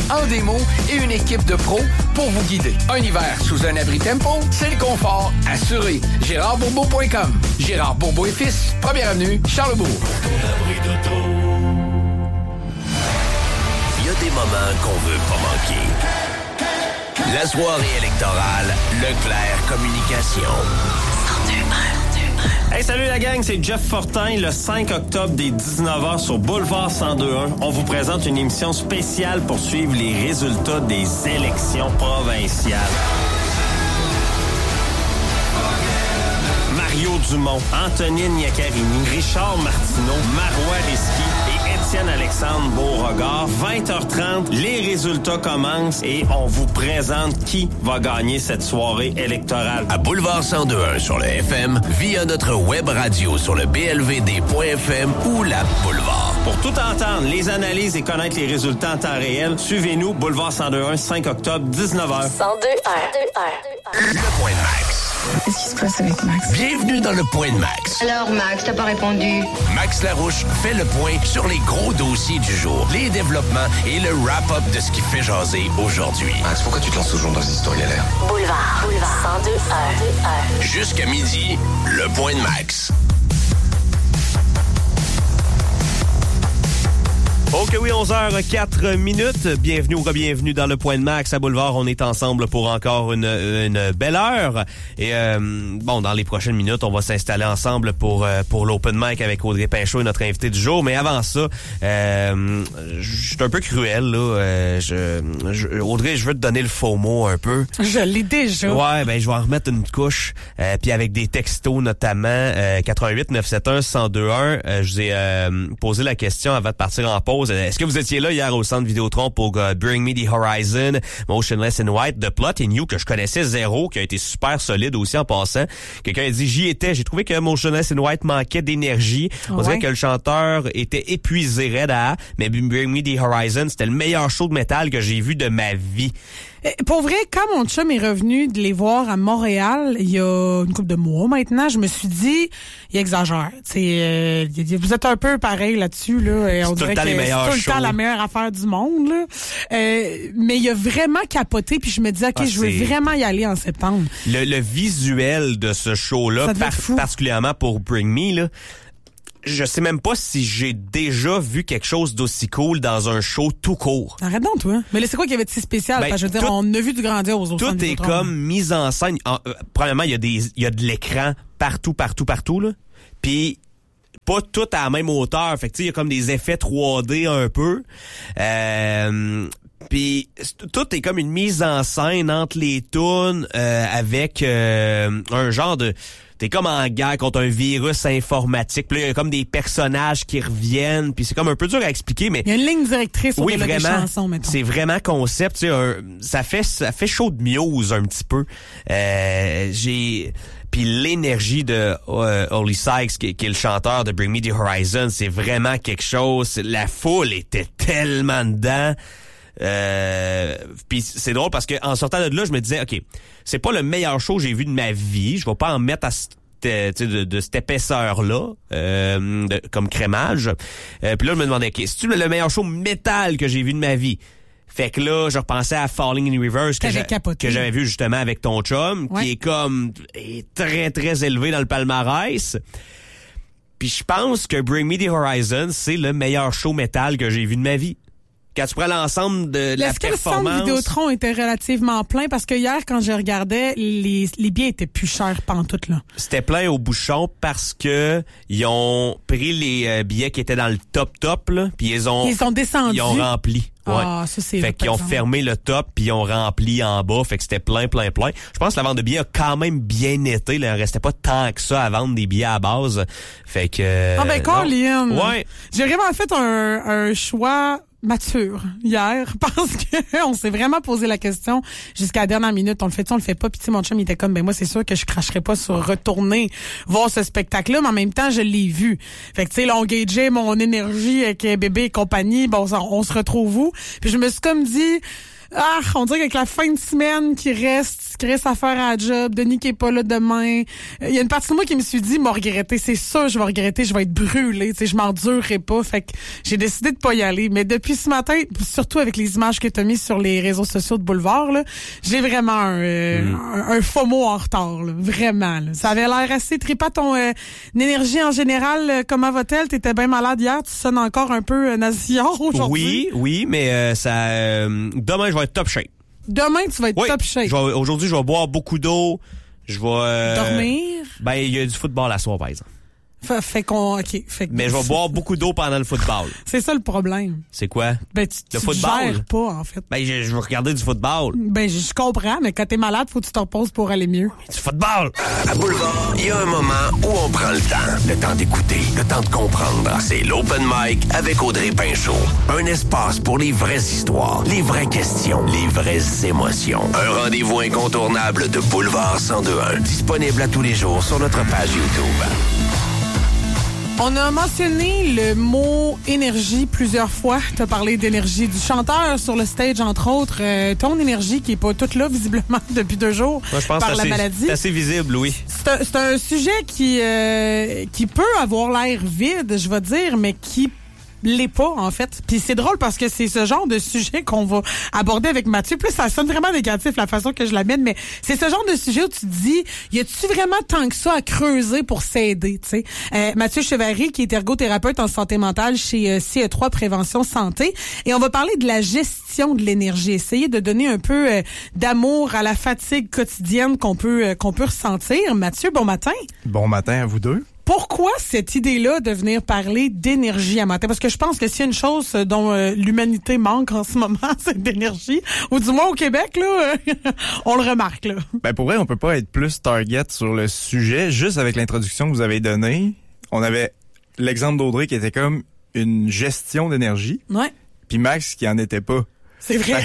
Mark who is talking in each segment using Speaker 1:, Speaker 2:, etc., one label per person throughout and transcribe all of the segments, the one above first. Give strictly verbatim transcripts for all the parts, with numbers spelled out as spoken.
Speaker 1: en démo et une équipe de pros pour vous guider. Un hiver sous un abri Tempo, c'est le confort assuré. Gérard Bourbeau point com. Gérard Bourbeau et Fils, première avenue, Charlebourg.
Speaker 2: Il y a des moments qu'on veut pas manquer. La soirée électorale, Leclerc Communication.
Speaker 3: Hey, salut la gang, c'est Jeff Fortin. Le cinq octobre dès dix-neuf heures sur Boulevard cent deux point un, on vous présente une émission spéciale pour suivre les résultats des élections provinciales. Mario Dumont, Antonine Iaccarini, Richard Martineau, Marois Risky et Étienne-Alexandre Beauregard. vingt heures trente, les résultats commencent et on vous présente qui va gagner cette soirée électorale.
Speaker 2: À Boulevard cent deux point un sur le F M, via notre web radio sur le B L V D point F M ou la Boulevard.
Speaker 3: Pour tout entendre, les analyses et connaître les résultats en temps réel, suivez-nous, Boulevard cent deux point un, cinq octobre, dix-neuf heures.
Speaker 4: cent deux point un.
Speaker 2: Le point de Max.
Speaker 5: Qu'est-ce qui se passe avec Max?
Speaker 2: Bienvenue dans le point de Max.
Speaker 4: Alors, Max, t'as pas répondu?
Speaker 2: Max Larouche fait le point sur les gros dossiers du jour, les développements et le wrap-up de ce qui fait jaser aujourd'hui.
Speaker 6: Max, pourquoi tu te lances toujours dans ces histoires galères?
Speaker 4: Boulevard. Boulevard. cent deux point un.
Speaker 2: Jusqu'à midi, le point de Max.
Speaker 7: Ok, oui, onze heures quatre minutes. Bienvenue ou re-bienvenue dans le Point de Max à Boulevard. On est ensemble pour encore une, une belle heure. Et euh, bon, dans les prochaines minutes, on va s'installer ensemble pour euh, pour l'Open Mic avec Audrey Pinchot, notre invité du jour. Mais avant ça, euh, je suis un peu cruel, là. Euh, je, je, Audrey, je veux te donner le faux mot un peu.
Speaker 8: Je l'ai déjà.
Speaker 7: Ouais, ben je vais en remettre une couche. Euh, puis avec des textos notamment, euh, quatre un huit neuf sept un un zéro deux un. Euh, je vous ai euh, posé la question avant de partir en pause. Est-ce que vous étiez là hier au centre Vidéotron pour uh, Bring Me the Horizon, Motionless in White, The Plot in You, que je connaissais zéro, qui a été super solide aussi en passant. Quelqu'un a dit, j'y étais. J'ai trouvé que Motionless in White manquait d'énergie. On
Speaker 8: ouais.
Speaker 7: dirait que le chanteur était épuisé raide à, mais Bring Me the Horizon, c'était le meilleur show de métal que j'ai vu de ma vie.
Speaker 8: Pour vrai, quand mon chum est revenu de les voir à Montréal, il y a une couple de mois maintenant, je me suis dit, il exagère. Euh, vous êtes un peu pareil là-dessus. Là, et on
Speaker 7: c'est tout
Speaker 8: dirait
Speaker 7: le temps
Speaker 8: que
Speaker 7: les meilleurs
Speaker 8: c'est tout le
Speaker 7: shows.
Speaker 8: temps la meilleure affaire du monde. Là. Euh, mais il a vraiment capoté, puis je me dis, OK,
Speaker 7: ah,
Speaker 8: je veux
Speaker 7: c'est...
Speaker 8: vraiment y aller en septembre.
Speaker 7: Le, le visuel de ce show-là, par, particulièrement pour Bring Me, là, je sais même pas si j'ai déjà vu quelque chose d'aussi cool dans un show tout court.
Speaker 8: Arrête donc, toi. Mais là, c'est quoi qu'il y avait de si spécial? Ben, je veux dire, tout, on a vu du grandiose au
Speaker 7: Tout est comme mise en scène. En, euh, premièrement, il y a des, il y a de l'écran partout, partout, partout, là. Puis, pas tout à la même hauteur. Fait que, tu sais, il y a comme des effets trois D un peu. Euh, Puis tout est comme une mise en scène entre les tunes euh, avec euh, un genre de... T'es comme en guerre contre un virus informatique. Puis là, il y a comme des personnages qui reviennent. Puis c'est comme un peu dur à expliquer, mais...
Speaker 8: Il y a une ligne directrice au
Speaker 7: oui,
Speaker 8: delà
Speaker 7: vraiment,
Speaker 8: des chansons, mettons.
Speaker 7: C'est vraiment concept. Tu sais, un, ça fait ça fait chaud de Muse un petit peu. Euh, j'ai... Puis l'énergie de euh, Oli Sykes, qui, qui est le chanteur de Bring Me the Horizon, c'est vraiment quelque chose. La foule était tellement dedans. Euh, puis c'est drôle parce que en sortant de là, je me disais, ok, c'est pas le meilleur show que j'ai vu de ma vie. Je vais pas en mettre à cette, de, de cette épaisseur-là, euh, de, comme crémage. Euh, puis là, je me demandais, ok, c'est-tu le meilleur show métal que j'ai vu de ma vie? Fait que là, je repensais à Falling in Reverse que, j'a, que j'avais vu justement avec ton chum, ouais. qui est comme est très très élevé dans le palmarès. Puis je pense que Bring Me the Horizon, c'est le meilleur show métal que j'ai vu de ma vie. Quand tu prends l'ensemble de la
Speaker 8: Est-ce
Speaker 7: performance...
Speaker 8: Est-ce que le centre Vidéotron était relativement plein? Parce que hier, quand je regardais, les, les billets étaient plus chers pantoute, là.
Speaker 7: C'était plein au bouchon parce que ils ont pris les euh, billets qui étaient dans le top-top, là, puis ils ont...
Speaker 8: Ils ont descendu.
Speaker 7: Ils ont rempli. Ouais.
Speaker 8: Ah, ça, c'est
Speaker 7: fait qu'ils ont fermé le top puis ils ont rempli en bas. Fait que c'était plein, plein, plein. Je pense que la vente de billets a quand même bien été. Là. Il ne restait pas tant que ça à vendre des billets à base. Fait que...
Speaker 8: Ah ben, Colin!
Speaker 7: Ouais.
Speaker 8: J'ai vraiment fait un, un choix mature hier parce que on s'est vraiment posé la question jusqu'à la dernière minute. On le fait, on le fait pas. Puis tu sais, mon chum il était comme, ben moi c'est sûr que je cracherais pas sur retourner voir ce spectacle-là, mais en même temps je l'ai vu. Fait que tu sais, là on gageait mon énergie avec bébé et compagnie. Bon, on, on se retrouve où? Puis je me suis comme dit, ah, on dirait qu'avec la fin de semaine qui reste, crisse à faire à la job, Denis qui est pas là demain. Il euh, y a une partie de moi qui me suis dit, m'a regretté, c'est ça, je vais regretter, je vais être brûlée, tu sais, je m'endurerai pas. Fait que j'ai décidé de pas y aller. Mais depuis ce matin, surtout avec les images que t'as mises sur les réseaux sociaux de Boulevard, là, j'ai vraiment un, euh, mm. un, un faux mot en retard, là, vraiment. Là. Ça avait l'air assez trippant ton euh, énergie en général. Euh, comment va-t-elle? T'étais bien malade hier, tu sonnes encore un peu euh, nasillard aujourd'hui.
Speaker 7: Oui, oui, mais euh, ça, euh, demain je vais être top shape.
Speaker 8: Demain, tu vas être
Speaker 7: oui,
Speaker 8: top shape.
Speaker 7: Je vais, aujourd'hui, je vais boire beaucoup d'eau. Je vais... Euh,
Speaker 8: dormir?
Speaker 7: Ben, il y a du football à soir, par exemple.
Speaker 8: Fait, fait qu'on... OK. Fait que
Speaker 7: mais je vais boire beaucoup d'eau pendant le football.
Speaker 8: C'est ça le problème.
Speaker 7: C'est quoi?
Speaker 8: Ben, tu,
Speaker 7: le
Speaker 8: tu
Speaker 7: football?
Speaker 8: te gères pas, en fait.
Speaker 7: Ben, je, je veux regarder du football.
Speaker 8: Ben, je, je comprends, mais quand t'es malade, faut que tu te reposes pour aller mieux.
Speaker 7: Du football!
Speaker 2: À Boulevard, il y a un moment où on prend le temps. Le temps d'écouter, le temps de comprendre. C'est l'Open Mic avec Audrey Pinchot. Un espace pour les vraies histoires, les vraies questions, les vraies émotions. Un rendez-vous incontournable de Boulevard cent deux point un. Disponible à tous les jours sur notre page YouTube.
Speaker 8: On a mentionné le mot énergie plusieurs fois. Tu as parlé d'énergie du chanteur sur le stage, entre autres. Euh, ton énergie qui est pas toute là, visiblement, depuis deux jours.
Speaker 7: Moi, je pense
Speaker 8: par
Speaker 7: que
Speaker 8: la
Speaker 7: c'est,
Speaker 8: maladie.
Speaker 7: C'est assez visible, oui.
Speaker 8: C'est un, c'est un sujet qui, euh, qui peut avoir l'air vide, je vais dire, mais qui l'est pas, en fait. Puis c'est drôle parce que c'est ce genre de sujet qu'on va aborder avec Mathieu. Plus ça sonne vraiment négatif, la façon que je l'amène, mais c'est ce genre de sujet où tu te dis, y a-tu vraiment tant que ça à creuser pour s'aider, tu sais? Euh, Mathieu Chevary, qui est ergothérapeute en santé mentale chez euh, C E trois Prévention Santé. Et on va parler de la gestion de l'énergie. Essayer de donner un peu euh, d'amour à la fatigue quotidienne qu'on peut, euh, qu'on peut ressentir. Mathieu, bon matin.
Speaker 9: Bon matin à vous deux.
Speaker 8: Pourquoi cette idée-là de venir parler d'énergie à matin? Parce que je pense que s'il y a une chose dont euh, l'humanité manque en ce moment, c'est d'énergie. Ou du moins au Québec, là, euh, on le remarque, là.
Speaker 9: Ben pour vrai, on peut pas être plus target sur le sujet. Juste avec l'introduction que vous avez donnée, on avait l'exemple d'Audrey qui était comme une gestion d'énergie.
Speaker 8: Ouais.
Speaker 9: Puis Max qui en était pas.
Speaker 8: C'est vrai.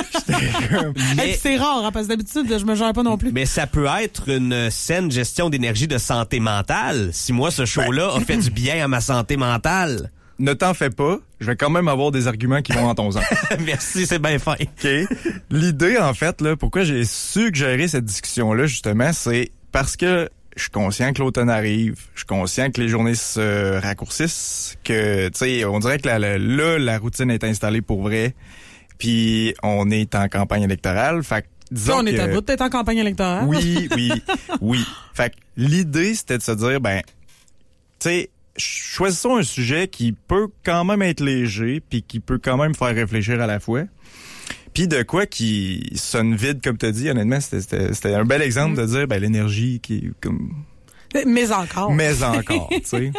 Speaker 8: Mais... c'est rare, hein, parce que d'habitude, je me gère pas non plus.
Speaker 7: Mais ça peut être une saine gestion d'énergie de santé mentale. Si moi, ce show-là ben... a fait du bien à ma santé mentale.
Speaker 9: Ne t'en fais pas. Je vais quand même avoir des arguments qui vont en ton sens.
Speaker 7: Merci, c'est bien fin.
Speaker 9: OK. L'idée, en fait, là, pourquoi j'ai suggéré cette discussion-là, justement, c'est parce que je suis conscient que l'automne arrive. Je suis conscient que les journées se raccourcissent. Que, tu sais, on dirait que là, là, la routine est installée pour vrai. Puis on est en campagne électorale, fait que disons
Speaker 8: on est
Speaker 9: que,
Speaker 8: à bout d'être en campagne électorale.
Speaker 9: Oui, oui, oui. Fait que l'idée c'était de se dire ben, tu sais, choisissons un sujet qui peut quand même être léger, puis qui peut quand même faire réfléchir à la fois. Puis de quoi qui sonne vide comme t'as dit, honnêtement, c'était, c'était, c'était un bel exemple mm. de dire ben l'énergie qui est comme.
Speaker 8: Mais encore.
Speaker 9: Mais encore, tu sais.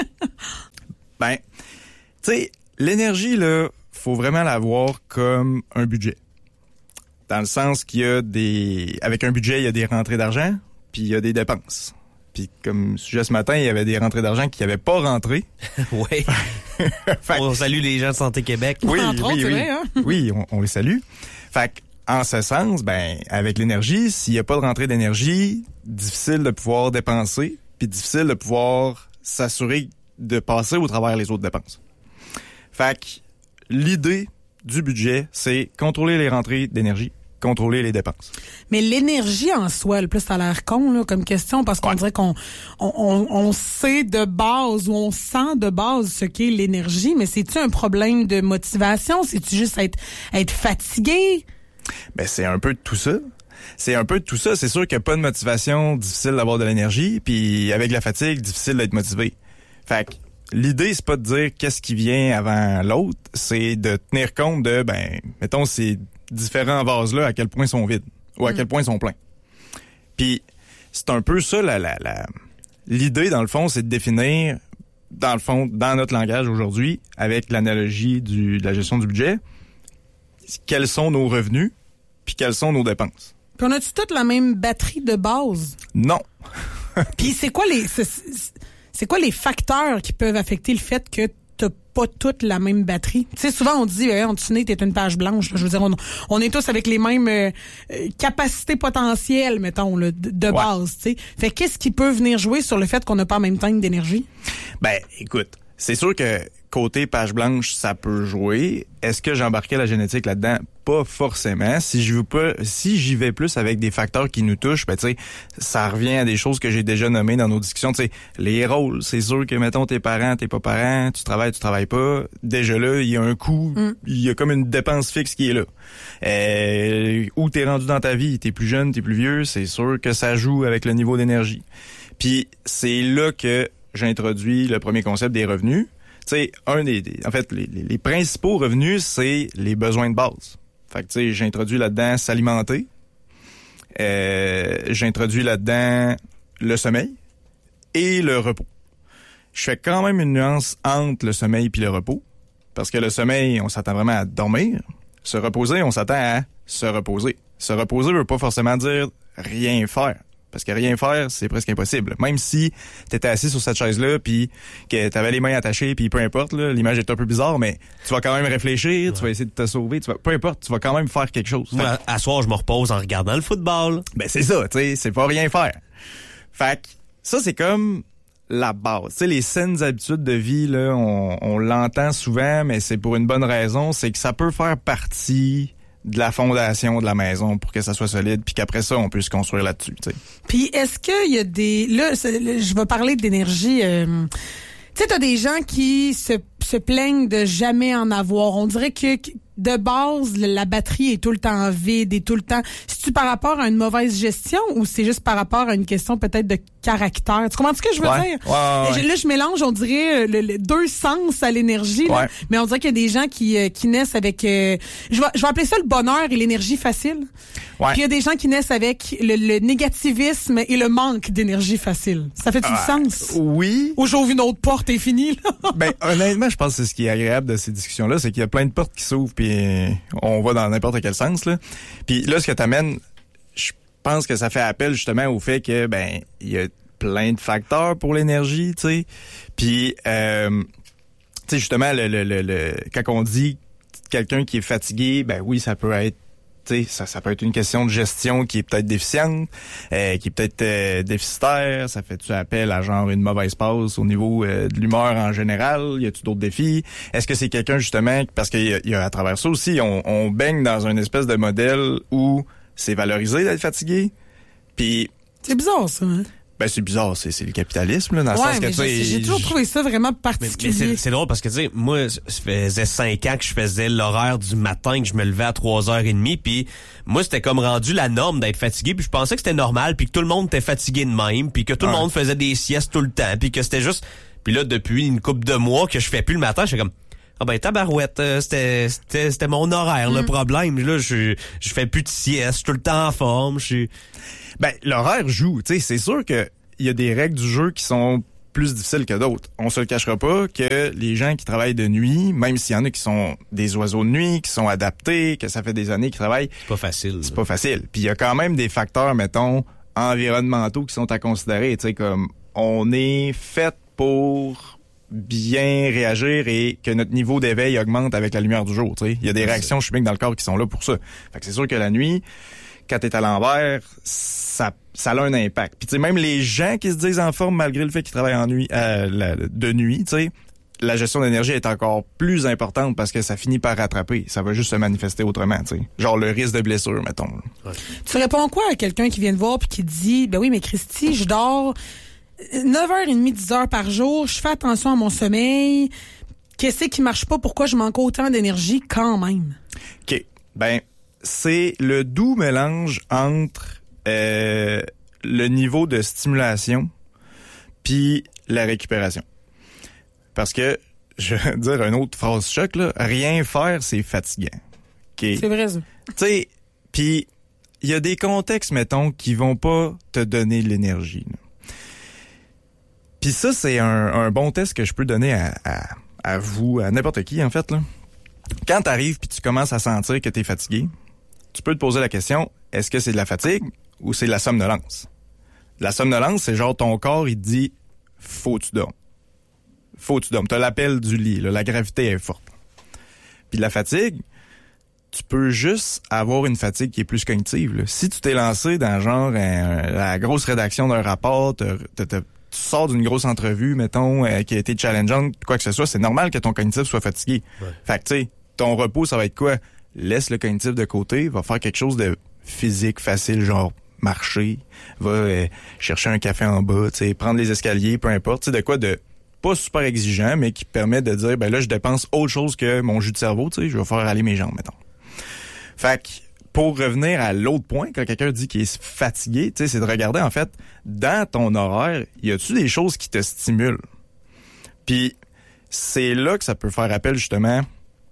Speaker 9: Ben, tu sais, l'énergie là. Faut vraiment l'avoir comme un budget. Dans le sens qu'il y a des... Avec un budget, il y a des rentrées d'argent, puis il y a des dépenses. Puis comme sujet ce matin, il y avait des rentrées d'argent qui n'avaient pas rentré.
Speaker 7: Oui. On salue les gens de Santé Québec.
Speaker 9: Oui,
Speaker 8: Entre
Speaker 9: oui,
Speaker 8: autres,
Speaker 9: oui.
Speaker 8: c'est vrai, hein?
Speaker 9: Oui, on, on les salue. Fait en ce sens, ben avec l'énergie, s'il n'y a pas de rentrée d'énergie, difficile de pouvoir dépenser, puis difficile de pouvoir s'assurer de passer au travers les autres dépenses. Fait que l'idée du budget, c'est contrôler les rentrées d'énergie, contrôler les dépenses.
Speaker 8: Mais l'énergie en soi, le plus ça a l'air con là, comme question, parce qu'on ouais. dirait qu'on on, on, on sait de base ou on sent de base ce qu'est l'énergie, mais c'est-tu un problème de motivation? C'est-tu juste être, être fatigué?
Speaker 9: Ben c'est un peu de tout ça. C'est un peu de tout ça. C'est sûr qu'il n'y a pas de motivation, difficile d'avoir de l'énergie, puis avec la fatigue, difficile d'être motivé. Fait que l'idée, c'est pas de dire qu'est-ce qui vient avant l'autre, c'est de tenir compte de, ben, mettons, ces différents vases-là, à quel point ils sont vides ou à mm. quel point ils sont pleins. Puis, c'est un peu ça, la, la, la, l'idée, dans le fond, c'est de définir, dans le fond, dans notre langage aujourd'hui, avec l'analogie du, de la gestion du budget, quels sont nos revenus, puis quelles sont nos dépenses.
Speaker 8: Puis on a-tu toute la même batterie de base?
Speaker 9: Non.
Speaker 8: Puis c'est quoi les... C'est, c'est... C'est quoi les facteurs qui peuvent affecter le fait que t'as pas toute la même batterie? Tu sais, souvent on dit, hey, en tuné, t'es une page blanche. Là. Je veux dire, on, on est tous avec les mêmes euh, capacités potentielles, mettons, là, de, de base. Tu sais, fait qu'est-ce qui peut venir jouer sur le fait qu'on n'a pas en même temps d'énergie?
Speaker 9: Ben, écoute, c'est sûr que côté page blanche, ça peut jouer. Est-ce que j'embarquais la génétique là-dedans? Pas forcément. Si je veux pas, si j'y vais plus avec des facteurs qui nous touchent, ben tu sais, ça revient à des choses que j'ai déjà nommées dans nos discussions. Tu sais, les rôles, c'est sûr que mettons tes parents, t'es pas parents, tu travailles, tu travailles pas. Déjà là, il y a un coût, il mm. y a comme une dépense fixe qui est là. Euh, où t'es rendu dans ta vie, t'es plus jeune, t'es plus vieux, c'est sûr que ça joue avec le niveau d'énergie. Puis c'est là que j'introduis le premier concept des revenus. Tu sais, un des, des en fait, les, les, les principaux revenus, c'est les besoins de base. Fait que tu sais, j'introduis là-dedans s'alimenter. Euh, j'introduis là-dedans le sommeil et le repos. Je fais quand même une nuance entre le sommeil puis le repos, parce que le sommeil, on s'attend vraiment à dormir. Se reposer, on s'attend à se reposer. Se reposer veut pas forcément dire rien faire. Parce que rien faire, c'est presque impossible. Même si t'étais assis sur cette chaise-là, puis que t'avais les mains attachées, puis peu importe, là, l'image est un peu bizarre, mais tu vas quand même réfléchir, ouais. Tu vas essayer de te sauver, tu vas, peu importe, tu vas quand même faire quelque chose.
Speaker 7: Moi, à soir, je me repose en regardant le football.
Speaker 9: Ben c'est ça, tu sais, c'est pas rien faire. Fait que ça, c'est comme la base. Tu sais, les saines habitudes de vie, là, on, on l'entend souvent, mais c'est pour une bonne raison, c'est que ça peut faire partie de la fondation de la maison pour que ça soit solide, puis qu'après ça, on peut se construire là-dessus, tu sais.
Speaker 8: Puis est-ce qu'il y a des... Là, je vais parler d'énergie... Euh... Tu sais, t'as des gens qui se, se plaignent de jamais en avoir. On dirait que de base, la batterie est tout le temps vide et tout le temps... C'est-tu par rapport à une mauvaise gestion ou c'est juste par rapport à une question peut-être de caractère? Tu comprends ce que je veux
Speaker 9: ouais.
Speaker 8: dire?
Speaker 9: Ouais, ouais, ouais.
Speaker 8: Là, je mélange, on dirait, le, le, deux sens à l'énergie. Là.
Speaker 9: Ouais.
Speaker 8: Mais on dirait qu'il y a des gens qui, euh, qui naissent avec... Euh, je, vais, je vais appeler ça le bonheur et l'énergie facile.
Speaker 9: Ouais.
Speaker 8: Puis il y a des gens qui naissent avec le, le négativisme et le manque d'énergie facile. Ça fait-tu
Speaker 9: euh,
Speaker 8: du sens?
Speaker 9: Oui.
Speaker 8: Ou j'ouvre une autre porte et fini, là?
Speaker 9: Ben, honnêtement, je pense que c'est ce qui est agréable de ces discussions-là, c'est qu'il y a plein de portes qui s'ouvrent, puis on va dans n'importe quel sens, là. Puis là, ce que t'amènes, je pense que ça fait appel justement au fait que, ben, il y a plein de facteurs pour l'énergie, tu sais. Puis, euh, tu sais, justement, le, le, le, le, quand on dit quelqu'un qui est fatigué, ben oui, ça peut être, tu sais, ça, ça peut être une question de gestion qui est peut-être déficiente, euh, qui est peut-être euh, déficitaire. Ça fait-tu appel à genre une mauvaise passe au niveau euh, de l'humeur en général? Y a-tu d'autres défis? Est-ce que c'est quelqu'un justement, parce qu'il y a, y a à travers ça aussi, on, on baigne dans une espèce de modèle où c'est valorisé d'être fatigué. Puis
Speaker 8: c'est bizarre ça. Hein?
Speaker 9: Ben c'est bizarre, c'est, c'est le capitalisme là, dans
Speaker 8: ouais,
Speaker 9: le sens que tu sais.
Speaker 8: J'ai toujours trouvé ça vraiment particulier.
Speaker 7: Mais, mais c'est, c'est drôle parce que tu sais, moi, ça faisait cinq ans que je faisais l'horaire du matin, que je me levais à trois heures trente, puis moi c'était comme rendu la norme d'être fatigué, puis je pensais que c'était normal, puis que tout le monde était fatigué de même, puis que tout ouais. le monde faisait des siestes tout le temps, puis que c'était juste. Puis là depuis une couple de mois que je fais plus le matin, je fais comme ah ben tabarouette, euh, c'était c'était c'était mon horaire mm. le problème. Là je je fais plus de sieste, je suis tout le temps en forme, je suis.
Speaker 9: Ben l'horaire joue, tu sais, c'est sûr que il y a des règles du jeu qui sont plus difficiles que d'autres. On se le cachera pas que les gens qui travaillent de nuit, même s'il y en a qui sont des oiseaux de nuit, qui sont adaptés, que ça fait des années qu'ils travaillent,
Speaker 7: c'est pas facile.
Speaker 9: C'est pas facile. Puis il y a quand même des facteurs, mettons, environnementaux qui sont à considérer. Tu sais, comme on est fait pour bien réagir et que notre niveau d'éveil augmente avec la lumière du jour. Tu sais, il y a des réactions chimiques dans le corps qui sont là pour ça. Fait que c'est sûr que la nuit, quand t'es à l'envers, ça, ça a un impact. Puis tu sais, même les gens qui se disent en forme malgré le fait qu'ils travaillent en nuit, euh, la, de nuit, tu sais, la gestion d'énergie est encore plus importante parce que ça finit par rattraper. Ça va juste se manifester autrement, tu sais. Genre le risque de blessure, mettons. Ouais.
Speaker 8: Tu réponds quoi à quelqu'un qui vient te voir puis qui dit, ben oui, mais Christy, je dors neuf heures trente, dix heures par jour, je fais attention à mon sommeil. Qu'est-ce qui marche pas? Pourquoi je manque autant d'énergie quand même?
Speaker 9: OK. Ben, c'est le doux mélange entre euh, le niveau de stimulation puis la récupération. Parce que, je vais dire une autre phrase choc, là, rien faire, c'est fatigant. Okay?
Speaker 8: C'est vrai, ça.
Speaker 9: Tu sais, puis il y a des contextes, mettons, qui vont pas te donner l'énergie. Puis ça, c'est un, un bon test que je peux donner à, à, à vous, à n'importe qui, en fait, là. Quand t'arrives puis tu commences à sentir que t'es fatigué, tu peux te poser la question, est-ce que c'est de la fatigue ou c'est de la somnolence? La somnolence, c'est genre ton corps, il te dit, faut que tu dormes. Faut que tu dormes. T'as l'appel du lit, là, la gravité est forte. Puis de la fatigue, tu peux juste avoir une fatigue qui est plus cognitive. Là. Si tu t'es lancé dans genre un, la grosse rédaction d'un rapport, t'as, t'as, tu sors d'une grosse entrevue, mettons, euh, qui a été challengeante, quoi que ce soit, c'est normal que ton cognitif soit fatigué. Ouais. Fait que, tu sais, ton repos, ça va être quoi? Laisse le cognitif de côté, va faire quelque chose de physique, facile, genre marcher, va euh, chercher un café en bas, tu sais, prendre les escaliers, peu importe, tu sais, de quoi de pas super exigeant, mais qui permet de dire, ben là, je dépense autre chose que mon jus de cerveau, tu sais, je vais faire aller mes jambes, mettons. Fait que, pour revenir à l'autre point, quand quelqu'un dit qu'il est fatigué, tu sais, c'est de regarder, en fait, dans ton horaire, y a-tu des choses qui te stimulent? Puis, c'est là que ça peut faire appel, justement,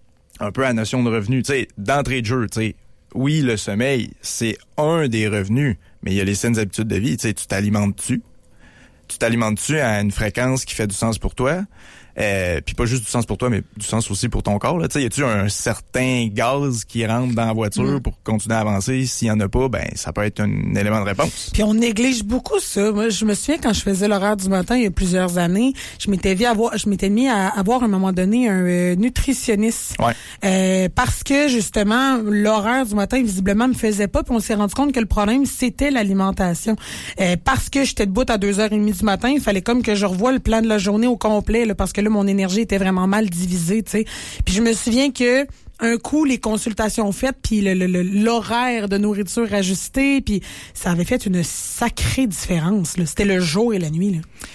Speaker 9: un peu à la notion de revenu. Tu sais, d'entrée de jeu, tu sais, oui, le sommeil, c'est un des revenus, mais il y a les saines habitudes de vie, tu sais, tu t'alimentes-tu? Tu t'alimentes-tu à une fréquence qui fait du sens pour toi? Euh, puis pas juste du sens pour toi, mais du sens aussi pour ton corps. Là. Tu sais, y a-tu un certain gaz qui rentre dans la voiture mmh. pour continuer à avancer? S'il y en a pas, ben ça peut être un élément de réponse.
Speaker 8: Puis on néglige beaucoup ça. Moi, je me souviens quand je faisais l'horaire du matin il y a plusieurs années, je m'étais vu avoir, je m'étais mis à avoir à un moment donné un euh, nutritionniste. Ouais. Euh, parce que justement l'horaire du matin visiblement me faisait pas. Puis on s'est rendu compte que le problème c'était l'alimentation. Euh, parce que j'étais debout à deux heures trente du matin, il fallait comme que je revoie le plan de la journée au complet, là, parce que là mon énergie était vraiment mal divisée, tu sais. Puis je me souviens que un coup les consultations faites, puis le, le, le, l'horaire de nourriture ajusté, puis ça avait fait une sacrée différence. Là. C'était le jour et la nuit.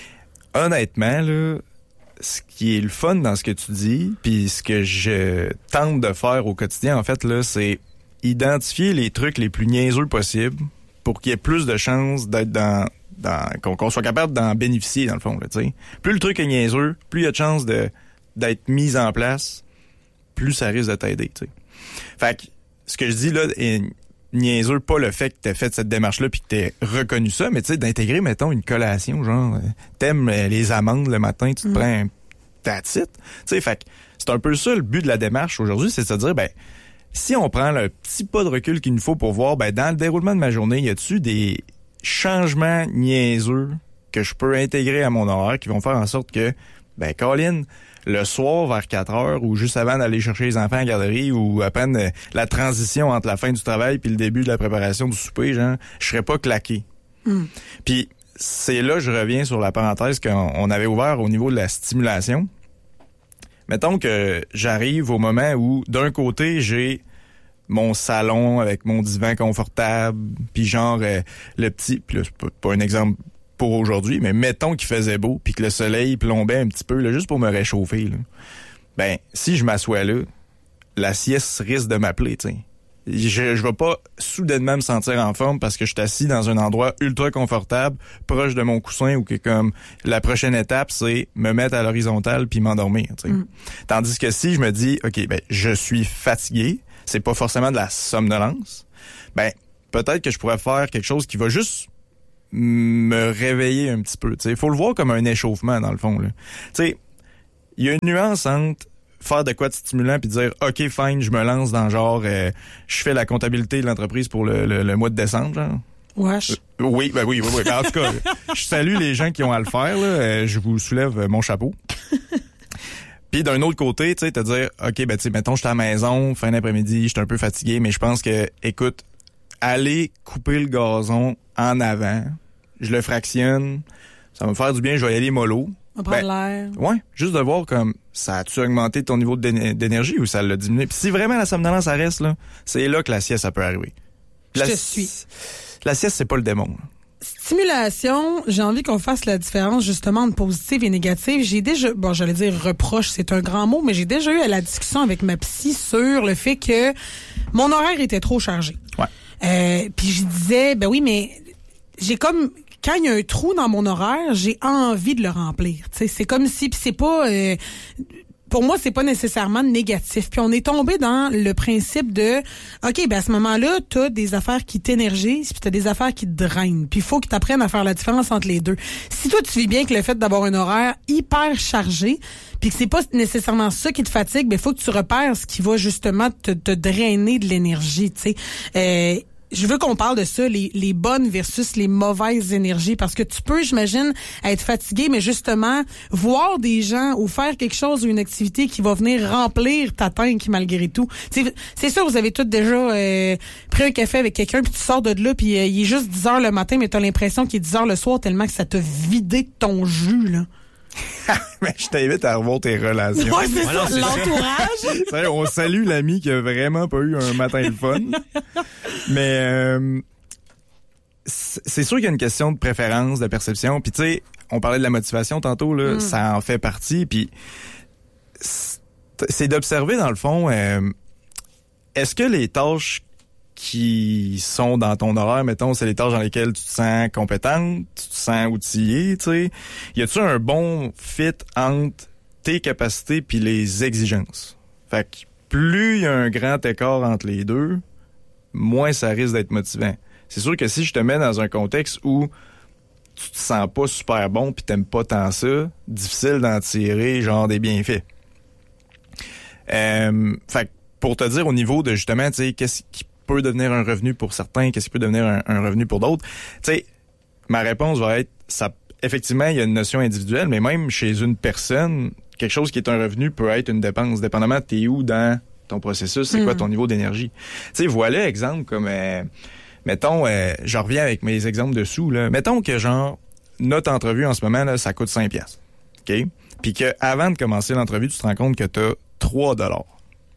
Speaker 8: Là.
Speaker 9: Honnêtement, là, ce qui est le fun dans ce que tu dis, puis ce que je tente de faire au quotidien, en fait, là, c'est identifier les trucs les plus niaiseux possibles pour qu'il y ait plus de chances d'être dans Dans, qu'on, qu'on soit capable d'en bénéficier, dans le fond. Là, t'sais. Plus le truc est niaiseux, plus il y a de chances de, d'être mis en place, plus ça risque de t'aider. T'sais. Fait que ce que je dis là est niaiseux, pas le fait que t'aies fait cette démarche-là puis que t'aies reconnu ça, mais d'intégrer, mettons, une collation, genre, t'aimes les amandes le matin, tu te mmh. prends un that's it. T'sais, fait que c'est un peu ça le but de la démarche aujourd'hui, c'est de se dire, ben, si on prend le petit pas de recul qu'il nous faut pour voir, ben, dans le déroulement de ma journée, y a-tu des changements niaiseux que je peux intégrer à mon horaire qui vont faire en sorte que, ben, Colin, le soir vers quatre heures ou juste avant d'aller chercher les enfants à la garderie ou à peine euh, la transition entre la fin du travail puis le début de la préparation du souper, genre, je serais pas claqué. Mm. Puis c'est là je reviens sur la parenthèse qu'on on avait ouvert au niveau de la stimulation. Mettons que j'arrive au moment où, d'un côté, j'ai mon salon avec mon divan confortable, puis genre euh, le petit, puis là c'est pas, pas un exemple pour aujourd'hui, mais mettons qu'il faisait beau, puis que le soleil plombait un petit peu, là, juste pour me réchauffer. Là. Ben, si je m'assois là, la sieste risque de m'appeler, tu sais. Je, je vais pas soudainement me sentir en forme parce que je suis assis dans un endroit ultra confortable, proche de mon coussin, ou que comme la prochaine étape, c'est me mettre à l'horizontale puis m'endormir, tu sais. Mm. Tandis que si je me dis, OK, ben je suis fatigué, c'est pas forcément de la somnolence, ben peut-être que je pourrais faire quelque chose qui va juste me réveiller un petit peu. Il faut le voir comme un échauffement, dans le fond. Il y a une nuance entre faire de quoi de stimulant puis dire « OK, fine, je me lance dans genre euh, je fais la comptabilité de l'entreprise pour le, le, le mois de décembre. » genre.
Speaker 8: Wesh.
Speaker 9: Euh, oui, ben oui, oui, oui. En tout cas, je salue les gens qui ont à le faire. Là. Euh, je vous soulève mon chapeau. Puis d'un autre côté, tu sais, te dire, OK, ben tu sais, mettons, je suis à la maison, fin d'après-midi, je suis un peu fatigué, mais je pense que, écoute, aller couper le gazon en avant, je le fractionne, ça va me faire du bien, je vais y aller mollo.
Speaker 8: On va prendre ben, l'air.
Speaker 9: Ouais, juste de voir comme, ça a-tu augmenté ton niveau d'énergie ou ça l'a diminué? Puis si vraiment la somnolence, ça reste, là, c'est là que la sieste, ça peut arriver.
Speaker 8: Je
Speaker 9: la,
Speaker 8: te suis.
Speaker 9: La sieste, c'est pas le démon, là.
Speaker 8: Stimulation, j'ai envie qu'on fasse la différence justement entre positive et négative. J'ai déjà, bon, j'allais dire reproche, c'est un grand mot, mais j'ai déjà eu la discussion avec ma psy sur le fait que mon horaire était trop chargé.
Speaker 9: Ouais.
Speaker 8: Euh, puis je disais, ben oui, mais j'ai comme, quand il y a un trou dans mon horaire, j'ai envie de le remplir. Tu sais, c'est comme si, puis c'est pas... Euh, pour moi, c'est pas nécessairement négatif. Puis on est tombé dans le principe de, OK, ben à ce moment-là, t'as des affaires qui t'énergisent, puis t'as des affaires qui te drainent. Puis il faut que t'apprennes à faire la différence entre les deux. Si toi, tu vis bien que le fait d'avoir un horaire hyper chargé, puis que c'est pas nécessairement ça qui te fatigue, ben il faut que tu repères ce qui va justement te, te drainer de l'énergie, tu sais. Euh, je veux qu'on parle de ça, les, les bonnes versus les mauvaises énergies, parce que tu peux, j'imagine, être fatigué, mais justement, voir des gens ou faire quelque chose ou une activité qui va venir remplir ta tank malgré tout. T'sais, c'est sûr, vous avez tous déjà euh, pris un café avec quelqu'un, puis tu sors de là, puis euh, il est juste dix heures le matin, mais t'as l'impression qu'il est dix heures le soir tellement que ça t'a vidé de ton jus, là.
Speaker 9: Mais je t'invite à revoir tes relations.
Speaker 8: Ouais, c'est
Speaker 7: Voilà,
Speaker 8: ça,
Speaker 7: c'est
Speaker 8: l'entourage.
Speaker 9: Ça, on salue l'ami qui a vraiment pas eu un matin le fun. Mais euh, c'est sûr qu'il y a une question de préférence, de perception. Puis tu sais, on parlait de la motivation tantôt, là, mm. ça en fait partie. Puis c'est d'observer dans le fond, euh, est-ce que les tâches qui sont dans ton horaire, mettons, c'est les tâches dans lesquelles tu te sens compétente, tu te sens outillé, tu sais. Y a-tu un bon fit entre tes capacités puis les exigences? Fait que plus il y a un grand écart entre les deux, moins ça risque d'être motivant. C'est sûr que si je te mets dans un contexte où tu te sens pas super bon puis t'aimes pas tant ça, difficile d'en tirer genre des bienfaits. Euh, fait que pour te dire au niveau de justement, tu sais, qu'est-ce qui peut devenir un revenu pour certains, qu'est-ce qui peut devenir un, un revenu pour d'autres. Tu sais, ma réponse va être, ça, effectivement, il y a une notion individuelle, mais même chez une personne, quelque chose qui est un revenu peut être une dépense, dépendamment de t'es où dans ton processus, c'est mmh. quoi ton niveau d'énergie. Tu sais, voilà, exemple, comme, euh, mettons, euh, je reviens avec mes exemples dessous, là. Mettons que, genre, notre entrevue en ce moment, là, ça coûte cinq piastres. OK? Puis que avant de commencer l'entrevue, tu te rends compte que t'as trois dollars.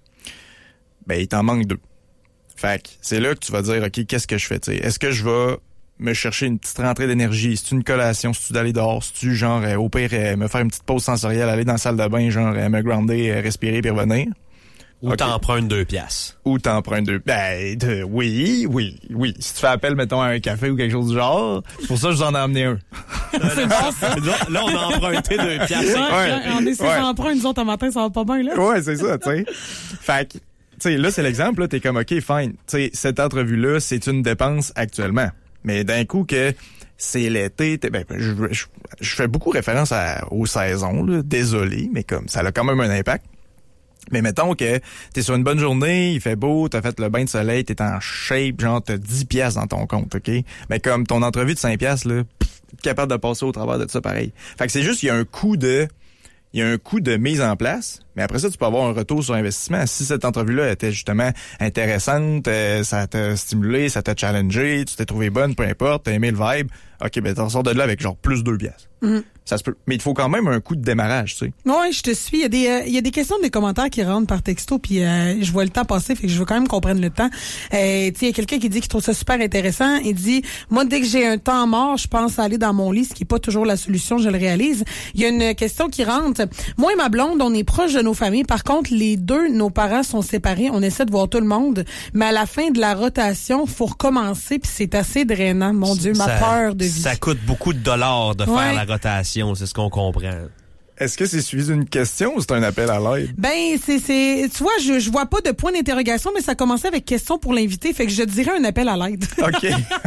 Speaker 9: Ben, il t'en manque deux. Fait que c'est là que tu vas dire, OK, qu'est-ce que je fais, tu sais? Est-ce que je vais me chercher une petite rentrée d'énergie? C'est une collation? C'est-tu d'aller dehors? C'est-tu, genre, euh, au pire, euh, me faire une petite pause sensorielle, aller dans la salle de bain, genre, euh, me grounder, euh, respirer puis revenir?
Speaker 7: Ou okay. T'empruntes deux piastres.
Speaker 9: Ou t'empruntes deux. Ben, de, oui, oui, oui. Si tu fais appel, mettons, à un café ou quelque chose du genre, pour ça, je vous en ai emmené un.
Speaker 8: C'est bon, ça.
Speaker 7: Là, on a emprunté deux piastres.
Speaker 8: Ouais,
Speaker 7: ouais.
Speaker 8: On est sur ouais. emprunts, nous autres, un matin, ça va pas bien, là.
Speaker 9: Ouais, c'est ça, tu sais. Fait que, tu sais, là, c'est l'exemple, là, t'es comme, OK, fine. Tu sais, cette entrevue-là, c'est une dépense actuellement. Mais d'un coup que c'est l'été, ben, je, je, je fais beaucoup référence à, aux saisons, là. Désolé, mais comme, ça a quand même un impact. Mais mettons que t'es sur une bonne journée, il fait beau, t'as fait le bain de soleil, t'es en shape, genre t'as dix piastres dans ton compte, OK? Mais comme ton entrevue de cinq piastres, là, pff, capable de passer au travers de ça pareil. Fait que c'est juste, il y a un coût de... Il y a un coût de mise en place, mais après ça, tu peux avoir un retour sur investissement. Si cette entrevue-là était justement intéressante, euh, ça t'a stimulé, ça t'a challengé, tu t'es trouvé bonne, peu importe, t'as aimé le vibe, OK, ben t'en sors de là avec genre plus deux piastres. Mm-hmm. Ça se peut. Mais il faut quand même un coup de démarrage, tu sais.
Speaker 8: Oui, je te suis. Il y a des, euh, il y a des questions, des commentaires qui rentrent par texto, puis euh, je vois le temps passer, fait que je veux quand même qu'on prenne le temps. Euh, tu sais, il y a quelqu'un qui dit qu'il trouve ça super intéressant. Il dit, moi, dès que j'ai un temps mort, je pense à aller dans mon lit, ce qui est pas toujours la solution, je le réalise. Il y a une question qui rentre. Moi et ma blonde, on est proches de nos familles. Par contre, les deux, nos parents sont séparés. On essaie de voir tout le monde, mais à la fin de la rotation, faut recommencer, puis c'est assez drainant. Mon Dieu, ma
Speaker 7: ça,
Speaker 8: peur de vie.
Speaker 7: Ça coûte beaucoup de dollars de
Speaker 8: ouais.
Speaker 7: faire la rotation, c'est ce qu'on comprend.
Speaker 9: Est-ce que c'est suivi d'une question ou c'est un appel à l'aide?
Speaker 8: Ben, c'est, c'est, tu vois, je, je vois pas de point d'interrogation, mais ça commençait avec question pour l'invité, fait que je dirais un appel à l'aide.
Speaker 9: OK.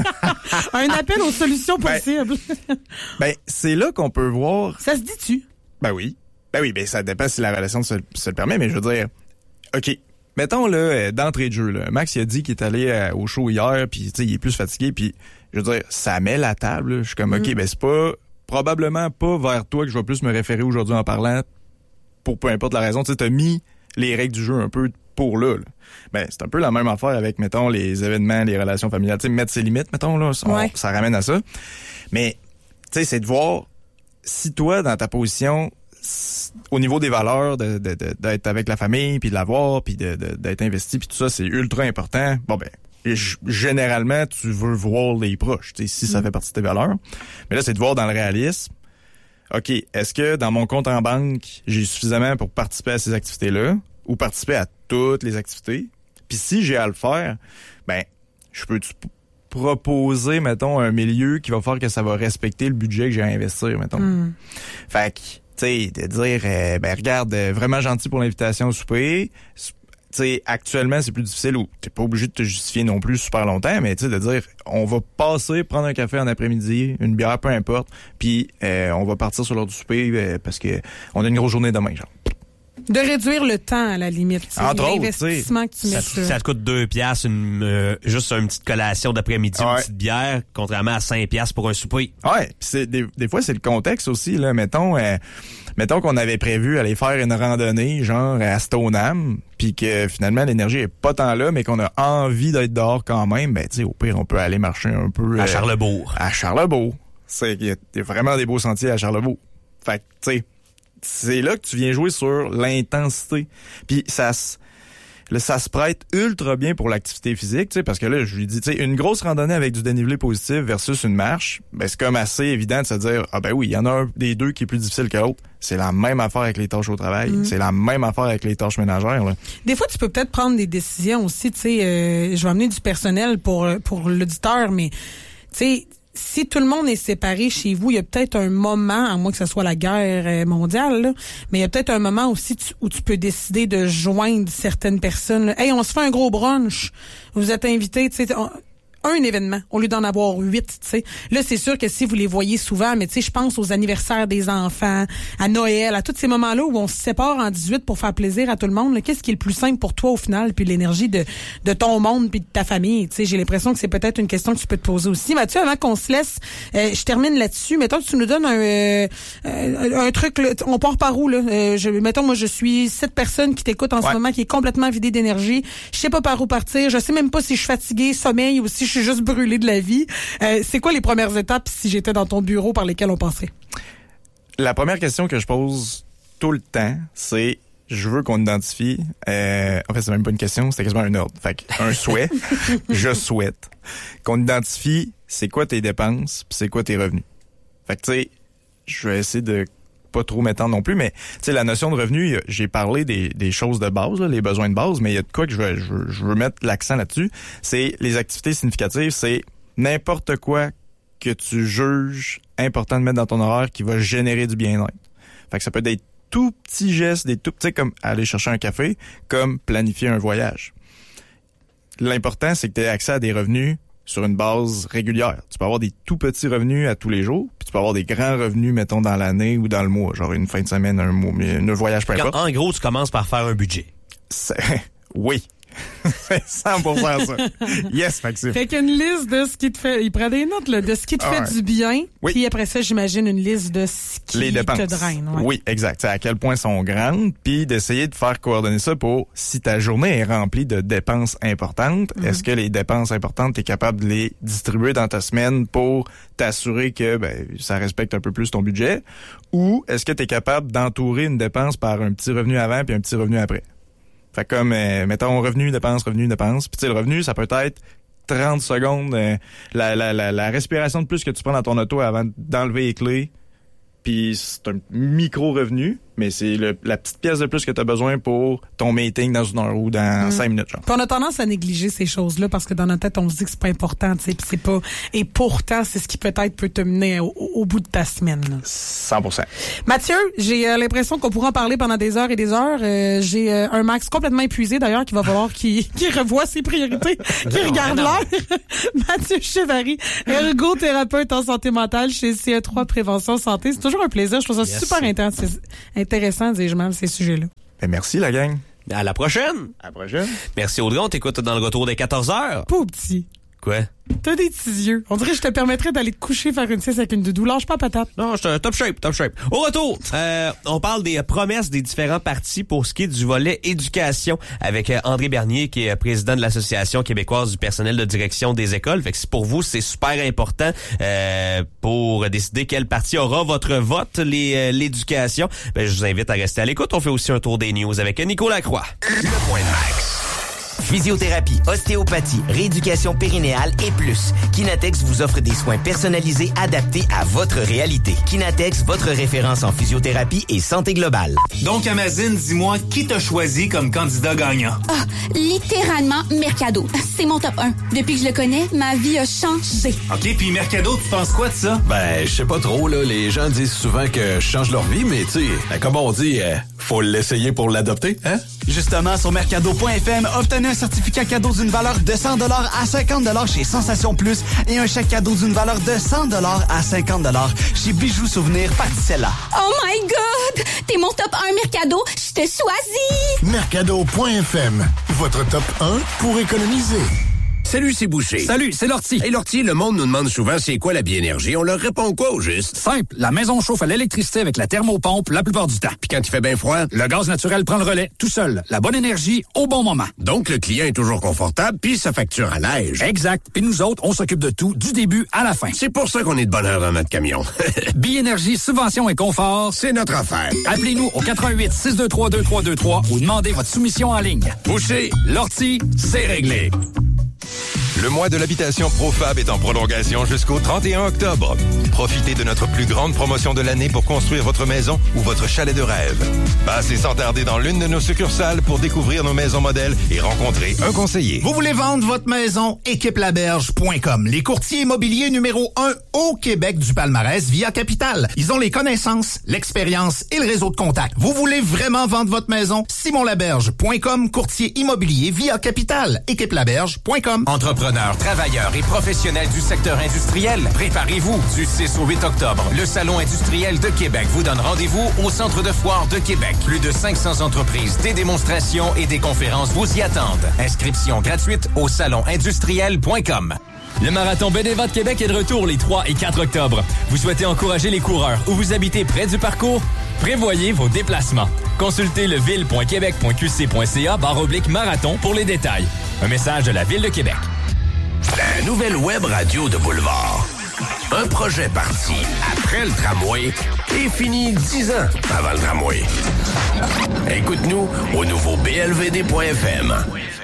Speaker 8: Un appel aux solutions possibles.
Speaker 9: Ben, ben, c'est là qu'on peut voir.
Speaker 8: Ça se dit-tu?
Speaker 9: Ben oui. Ben oui, ben ça dépend si la relation se, se le permet, mais je veux dire, OK. Mettons, là, d'entrée de jeu, là, Max, il a dit qu'il est allé euh, au show hier, puis tu sais, il est plus fatigué, puis je veux dire, ça met la table, là. Je suis comme, mm. OK, ben c'est pas... probablement pas vers toi que je vais plus me référer aujourd'hui en parlant pour peu importe la raison. Tu sais, t'as mis les règles du jeu un peu pour là. là. Ben, c'est un peu la même affaire avec, mettons, les événements, les relations familiales. Tu sais, mettre ses limites, mettons, là, on, ouais. ça ramène à ça. Mais, tu sais, c'est de voir si toi, dans ta position, au niveau des valeurs, de, de, de, d'être avec la famille, puis de l'avoir, puis de, de, d'être investi, puis tout ça, c'est ultra important. Bon, ben, et généralement, tu veux voir les proches, tu sais, si ça mmh. fait partie de tes valeurs. Mais là, c'est de voir dans le réalisme, OK, est-ce que dans mon compte en banque, j'ai suffisamment pour participer à ces activités-là ou participer à toutes les activités? Puis si j'ai à le faire, ben, je peux p- proposer, mettons, un milieu qui va faire que ça va respecter le budget que j'ai à investir, mettons. Mmh. Fait que, tu sais, de dire, euh, ben, regarde, euh, vraiment gentil pour l'invitation au souper. Tu sais, actuellement, c'est plus difficile ou t'es pas obligé de te justifier non plus super longtemps, mais tu sais, de dire, on va passer, prendre un café en après-midi, une bière, peu importe, puis euh, on va partir sur l'heure du souper euh, parce que on a une grosse journée demain, genre.
Speaker 8: De réduire le temps, à la limite.
Speaker 9: Entre autres,
Speaker 8: l'investissement que tu mets
Speaker 7: Ça,
Speaker 8: sur...
Speaker 7: ça te coûte deux piastres, une, euh, juste une petite collation d'après-midi,
Speaker 9: Ouais.
Speaker 7: une petite bière, contrairement à cinq piastres pour un souper.
Speaker 9: Ouais, pis c'est des, des fois c'est le contexte aussi là, mettons euh, mettons qu'on avait prévu aller faire une randonnée genre à Stoneham, puis que finalement l'énergie est pas tant là mais qu'on a envie d'être dehors quand même, ben tu sais au pire on peut aller marcher un peu
Speaker 7: À
Speaker 9: euh,
Speaker 7: Charlesbourg.
Speaker 9: À Charlesbourg. C'est il y a vraiment des beaux sentiers à Charlesbourg. Fait que tu sais c'est là que tu viens jouer sur l'intensité. Puis ça se Là, ça se prête ultra bien pour l'activité physique, tu sais, parce que là, je lui dis, tu sais, une grosse randonnée avec du dénivelé positif versus une marche, ben c'est comme assez évident de se dire, ah ben oui, il y en a un des deux qui est plus difficile que l'autre. C'est la même affaire avec les tâches au travail,
Speaker 8: Mm.
Speaker 9: c'est la même affaire avec les tâches ménagères, là.
Speaker 8: Des fois, tu peux peut-être prendre des décisions aussi, tu sais, euh, je vais amener du personnel pour pour l'auditeur, mais tu sais, si tout le monde est séparé chez vous, il y a peut-être un moment, à moins que ce soit la guerre mondiale, là, mais il y a peut-être un moment aussi tu- où tu peux décider de joindre certaines personnes. Là. Hey, on se fait un gros brunch, vous êtes invités, tu sais, on- un événement au lieu d'en avoir huit, tu sais. Là, c'est sûr que si vous les voyez souvent, mais tu sais, je pense aux anniversaires des enfants, à Noël, à tous ces moments-là où on se sépare en dix-huit pour faire plaisir à tout le monde. Là, qu'est-ce qui est le plus simple pour toi au final, puis l'énergie de de ton monde puis de ta famille, tu sais. J'ai l'impression que c'est peut-être une question que tu peux te poser aussi. Mathieu, avant qu'on se laisse, euh, je termine là-dessus. Mettons que tu nous donnes un euh, euh, un truc. Là, on part par où là euh, je, Mettons, moi, je suis cette personne qui t'écoute en
Speaker 9: Ouais.
Speaker 8: ce moment, qui est complètement vidée d'énergie. Je sais pas par où partir. Je sais même pas si je suis fatiguée, sommeil ou si je suis juste brûlée de la vie. Euh, c'est quoi les premières étapes si j'étais dans ton bureau par lesquelles on passerait?
Speaker 9: La première question que je pose tout le temps, c'est je veux qu'on identifie, euh, en fait c'est même pas une question, c'était quasiment un ordre. Fait que, un souhait, je souhaite qu'on identifie c'est quoi tes dépenses puis c'est quoi tes revenus. Fait que tu sais, je vais essayer de pas trop m'étendre non plus, mais tu sais la notion de revenu, j'ai parlé des, des choses de base, là, les besoins de base, mais il y a de quoi que je veux, je veux, je veux mettre l'accent là-dessus, c'est les activités significatives, c'est n'importe quoi que tu juges important de mettre dans ton horaire qui va générer du bien-être. Fait que ça peut être des tout petits gestes, des tout petits comme aller chercher un café, comme planifier un voyage. L'important, c'est que tu aies accès à des revenus sur une base régulière. Tu peux avoir des tout petits revenus à tous les jours, puis tu peux avoir des grands revenus, mettons, dans l'année ou dans le mois, genre une fin de semaine, un mois, un voyage, peu importe.
Speaker 7: En gros, tu commences par faire un budget.
Speaker 9: C'est... Oui. C'est cent pour cent ça. Yes, Maxime.
Speaker 8: Fait qu'une liste de ce qui te fait, il prend des notes, là, de ce qui te
Speaker 9: Ah
Speaker 8: fait
Speaker 9: ouais.
Speaker 8: du bien.
Speaker 9: Oui.
Speaker 8: Puis après ça, j'imagine une liste de ce qui
Speaker 9: Les dépenses.
Speaker 8: te draine. Ouais.
Speaker 9: Oui, exact. C'est à quel point elles sont grandes, puis d'essayer de faire coordonner ça pour, si ta journée est remplie de dépenses importantes,
Speaker 8: Mm-hmm.
Speaker 9: est-ce que les dépenses importantes, tu es capable de les distribuer dans ta semaine pour t'assurer que ben, ça respecte un peu plus ton budget, ou est-ce que tu es capable d'entourer une dépense par un petit revenu avant puis un petit revenu après? Fait comme, euh, mettons, revenu, dépense, revenu, dépense. Puis tu sais, le revenu, ça peut être trente secondes, euh, la, la, la, la respiration de plus que tu prends dans ton auto avant d'enlever les clés. Puis c'est un micro-revenu, mais c'est le, la petite pièce de plus que tu as besoin pour ton meeting dans une heure ou dans
Speaker 8: Mm.
Speaker 9: cinq minutes, genre.
Speaker 8: Puis on a tendance à négliger ces choses-là parce que dans notre tête, on se dit que c'est pas important, tu sais, puis c'est pas... Et pourtant, c'est ce qui peut-être peut te mener au, au bout de ta semaine, là.
Speaker 9: cent pour cent.
Speaker 8: Mathieu, j'ai euh, l'impression qu'on pourra en parler pendant des heures et des heures. Euh, j'ai euh, un Max complètement épuisé, d'ailleurs, qu'il va falloir qu'il qu'il revoie ses priorités, qu'il regarde l'heure. Mathieu Chevary, ergothérapeute en santé mentale chez C E trois Prévention Santé. C'est toujours un plaisir. Je trouve ça
Speaker 7: Yes.
Speaker 8: super intéressant, intéressant, dis-je mal, ces sujets-là.
Speaker 9: Ben merci, la gang.
Speaker 7: À la prochaine.
Speaker 9: À la prochaine.
Speaker 7: Merci Audrey, on t'écoute dans le retour des quatorze heures.
Speaker 8: Pas au petit.
Speaker 7: Quoi?
Speaker 8: T'as des petits yeux. On dirait que je te permettrais d'aller te coucher, faire une sieste avec une doudou. Lâche pas patate.
Speaker 7: Non, je suis top shape, top shape. Au retour, euh, on parle des promesses des différents partis pour ce qui est du volet éducation avec euh, André Bernier, qui est président de l'Association québécoise du personnel de direction des écoles. Fait que pour vous, c'est super important euh, pour décider quel parti aura votre vote, les, euh, l'éducation. Ben, je vous invite à rester à l'écoute. On fait aussi un tour des news avec Nico Lacroix.
Speaker 2: Le point max.
Speaker 10: Physiothérapie, ostéopathie, rééducation périnéale et plus. Kinatex vous offre des soins personnalisés adaptés à votre réalité. Kinatex, votre référence en physiothérapie et santé globale.
Speaker 11: Donc, Amazine, dis-moi, qui t'a choisi comme candidat gagnant?
Speaker 12: Ah, littéralement Mercado. C'est mon top un. Depuis que je le connais, ma vie a changé.
Speaker 11: OK, puis Mercado, tu penses quoi de ça?
Speaker 6: Ben, je sais pas trop, là. Les gens disent souvent que je change leur vie, mais tu sais, comme on dit, euh,
Speaker 13: Faut l'essayer pour l'adopter, hein?
Speaker 14: Justement, sur mercado point f m, obtenez un certificat cadeau d'une valeur de cent dollars à cinquante dollars chez Sensation Plus et un chèque cadeau d'une valeur de cent dollars à cinquante dollars chez Bijoux Souvenirs Particella.
Speaker 12: Oh my God! T'es mon top un Mercado, je te choisis!
Speaker 15: mercado point f m, votre top un pour économiser.
Speaker 2: Salut, c'est Boucher.
Speaker 16: Salut, c'est Lortie.
Speaker 2: Hey Lortie, le monde nous demande souvent c'est quoi la biénergie. On leur répond quoi au juste?
Speaker 16: Simple, la maison chauffe à l'électricité avec la thermopompe la plupart du temps.
Speaker 2: Puis quand il fait bien froid?
Speaker 16: Le gaz naturel prend le relais, tout seul. La bonne énergie, au bon moment.
Speaker 2: Donc le client est toujours confortable, puis sa facture allège.
Speaker 16: Exact. Puis nous autres, on s'occupe de tout, du début à la fin.
Speaker 2: C'est pour ça qu'on est de bonne heure dans notre camion.
Speaker 16: Biénergie, subvention et confort,
Speaker 2: c'est notre affaire.
Speaker 16: Appelez-nous au quatre un huit, six deux trois, deux trois deux trois ou demandez votre soumission en ligne.
Speaker 2: Boucher,
Speaker 16: Lortie, c'est réglé.
Speaker 17: Le mois de l'habitation Profab est en prolongation jusqu'au trente et un octobre. Profitez de notre plus grande promotion de l'année pour construire votre maison ou votre chalet de rêve. Passez sans tarder dans l'une de nos succursales pour découvrir nos maisons modèles et rencontrer un conseiller.
Speaker 18: Vous voulez vendre votre maison? équipe laberge point com. Les courtiers immobiliers numéro un au Québec du palmarès via Capital. Ils ont les connaissances, l'expérience et le réseau de contacts. Vous voulez vraiment vendre votre maison? simon laberge point com, courtier immobilier via Capital. équipe laberge point com.
Speaker 19: Entrepreneurs, travailleurs et professionnels du secteur industriel, préparez-vous. Du six au huit octobre, le Salon industriel de Québec vous donne rendez-vous au Centre de foire de Québec. Plus de cinq cents entreprises, des démonstrations et des conférences vous y attendent. Inscription gratuite au salon industriel point com.
Speaker 20: Le Marathon Beneva de Québec est de retour les trois et quatre octobre. Vous souhaitez encourager les coureurs ou vous habitez près du parcours? Prévoyez vos déplacements. Consultez le ville point québec point q c point c a barre oblique marathon pour les détails. Un message de la Ville de Québec.
Speaker 2: La nouvelle web radio de Boulevard. Un projet parti après le tramway et fini dix ans avant le tramway. Écoute-nous au nouveau b l v d point f m.